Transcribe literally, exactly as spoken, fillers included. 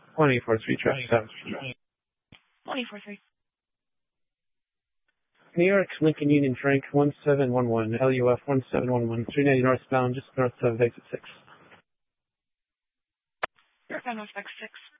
one eight four three, traffic stop. one eight four three. New York, Lincoln Union Frank, one seven one one, L U F one seven one one, three ninety northbound, just north of exit six. Northbound, north exit six.